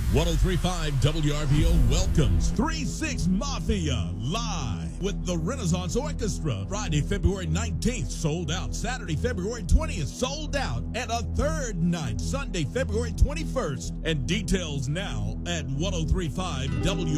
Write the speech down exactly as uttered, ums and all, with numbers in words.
ten thirty-five W R B O welcomes three six Mafia live with the Renaissance Orchestra. Friday, February nineteenth, sold out. Saturday, February twentieth, sold out. And a third night, Sunday, February twenty-first. And details now at ten thirty-five W